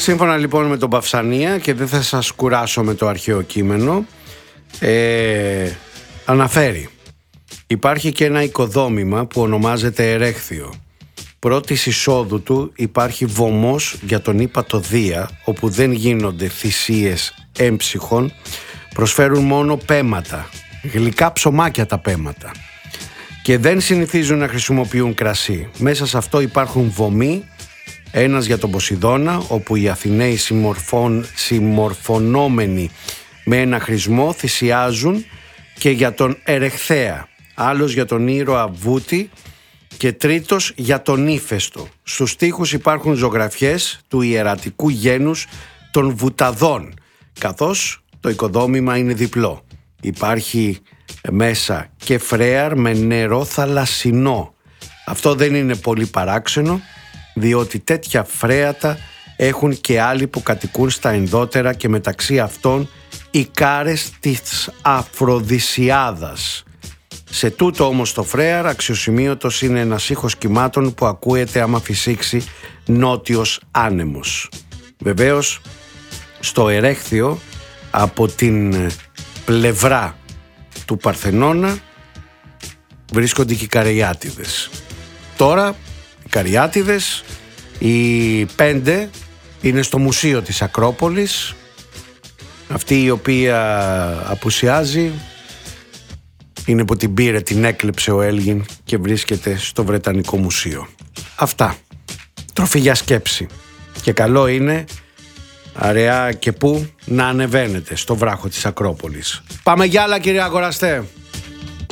Σύμφωνα λοιπόν με τον Παυσανία, και δεν θα σας κουράσω με το αρχαίο κείμενο, αναφέρει: υπάρχει και ένα οικοδόμημα που ονομάζεται Ερέχθιο. Πρώτης εισόδου του υπάρχει βωμός για τον ύπατο Δία, όπου δεν γίνονται θυσίες έμψυχων, προσφέρουν μόνο πέματα, γλυκά ψωμάκια τα πέματα, και δεν συνηθίζουν να χρησιμοποιούν κρασί. Μέσα σε αυτό υπάρχουν βωμοί, ένας για τον Ποσειδώνα, όπου οι Αθηναίοι συμμορφωνόμενοι με ένα χρησμό θυσιάζουν, και για τον Ερεχθέα, άλλος για τον ήρωα Βούτη, και τρίτος για τον Ύφαιστο. Στους στίχους υπάρχουν ζωγραφιές του ιερατικού γένους των Βουταδών, καθώς το οικοδόμημα είναι διπλό. Υπάρχει μέσα και φρέαρ με νερό θαλασσινό. Αυτό δεν είναι πολύ παράξενο, διότι τέτοια φρέατα έχουν και άλλοι που κατοικούν στα ενδότερα, και μεταξύ αυτών οι κάρες της Αφροδισιάδας. Σε τούτο όμως το φρέαρ αξιοσημείωτος είναι ένας ήχος κυμάτων που ακούεται άμα φυσήξει νότιος άνεμος. Βεβαίως στο Ερέχθιο, από την πλευρά του Παρθενώνα, βρίσκονται και οι Καριάτιδες. Τώρα οι Καριάτιδες, οι 5, είναι στο μουσείο της Ακρόπολης. Αυτή η οποία απουσιάζει είναι που την πήρε, την έκλεψε ο Έλγιν και βρίσκεται στο Βρετανικό Μουσείο. Αυτά. Τροφή για σκέψη. Και καλό είναι, αραιά και πού, να ανεβαίνετε στο βράχο της Ακρόπολης. Πάμε για άλλα, κύριε αγοραστέ.